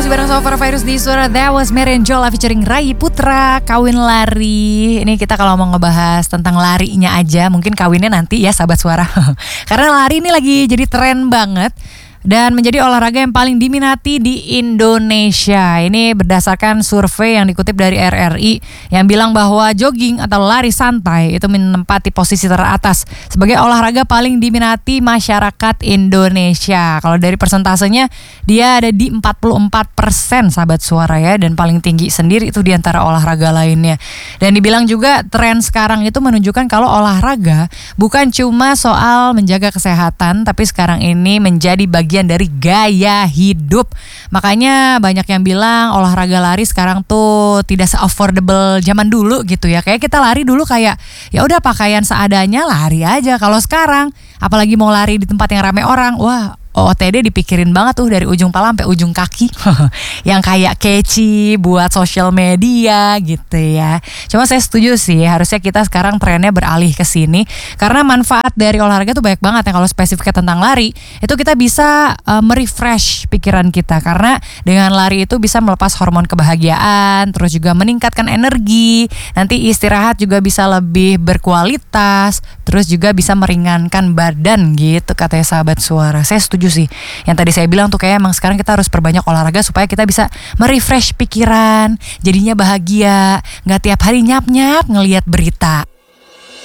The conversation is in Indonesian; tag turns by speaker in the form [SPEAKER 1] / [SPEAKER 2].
[SPEAKER 1] masih bareng sama Farah Virus di Suara That Was Merenjola featuring Rai Putra, Kawin Lari. Ini kita kalau mau ngebahas tentang larinya aja, mungkin kawinnya nanti ya sahabat suara. Karena lari ini lagi jadi tren banget dan menjadi olahraga yang paling diminati di Indonesia. Ini berdasarkan survei yang dikutip dari RRI yang bilang bahwa jogging atau lari santai itu menempati posisi teratas sebagai olahraga paling diminati masyarakat Indonesia. Kalau dari persentasenya dia ada di 44% sahabat suara ya, dan paling tinggi sendiri itu di antara olahraga lainnya. Dan dibilang juga tren sekarang itu menunjukkan kalau olahraga bukan cuma soal menjaga kesehatan, tapi sekarang ini menjadi bagian dari gaya hidup. Makanya banyak yang bilang olahraga lari sekarang tuh tidak se-affordable zaman dulu gitu ya. Kayak kita lari dulu kayak ya udah pakaian seadanya, lari aja. Kalau sekarang apalagi mau lari di tempat yang ramai orang, wah OOTD dipikirin banget tuh dari ujung pala sampai ujung kaki. Yang kayak catchy buat sosial media gitu ya. Cuma saya setuju sih, harusnya kita sekarang trennya beralih ke sini karena manfaat dari olahraga tuh banyak banget ya. Kalau spesifiknya tentang lari, itu kita bisa merefresh pikiran kita karena dengan lari itu bisa melepas hormon kebahagiaan, terus juga meningkatkan energi. Nanti istirahat juga bisa lebih berkualitas, terus juga bisa meringankan badan gitu katanya sahabat suara. Saya setuju sih. Yang tadi saya bilang tuh kayak emang sekarang kita harus perbanyak olahraga supaya kita bisa merefresh pikiran, jadinya bahagia, nggak tiap hari nyap-nyap ngelihat berita.